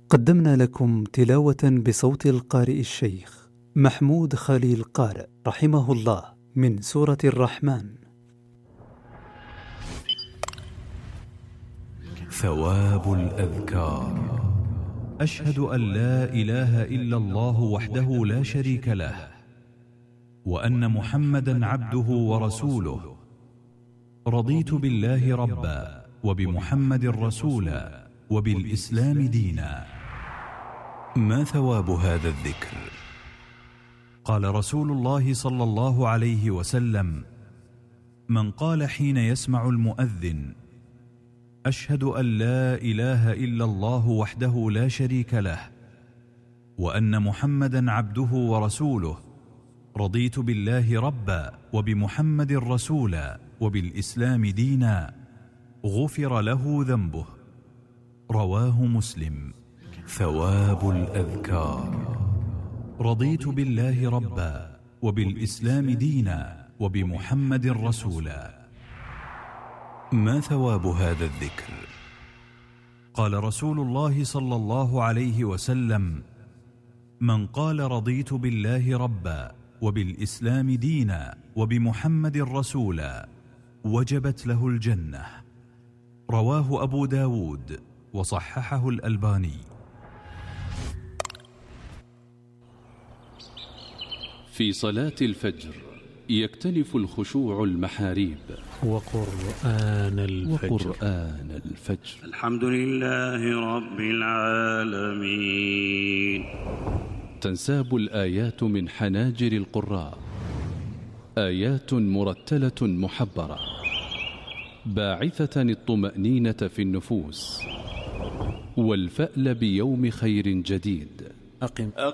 قدمنا لكم تلاوة بصوت القارئ الشيخ محمود خليل قارئ رحمه الله من سورة الرحمن. ثواب الأذكار. أشهد أن لا إله إلا الله وحده لا شريك له، وأن محمدا عبده ورسوله. رضيت بالله ربا، وبمحمد رسولا، وبالإسلام دينا. ما ثواب هذا الذكر؟ قال رسول الله صلى الله عليه وسلم: من قال حين يسمع المؤذن: أشهد أن لا إله إلا الله وحده لا شريك له، وأن محمدا عبده ورسوله. رضيت بالله ربا، وبمحمد رسولا، وبالإسلام دينا. غفر له ذنبه. رواه مسلم. ثواب الأذكار. رضيت بالله ربا، وبالإسلام دينا، وبمحمد رسولا. ما ثواب هذا الذكر؟ قال رسول الله صلى الله عليه وسلم: من قال رضيت بالله ربا، وبالإسلام دينا، وبمحمد رسولا، وجبت له الجنة. رواه أبو داود وصححه الألباني. في صلاة الفجر يكتنف الخشوع المحاريب وقرآن الفجر. الحمد لله رب العالمين. تنساب الآيات من حناجر القراء، آيات مرتلة محبرة، باعثة الطمأنينة في النفوس والفأل بيوم خير جديد. أقم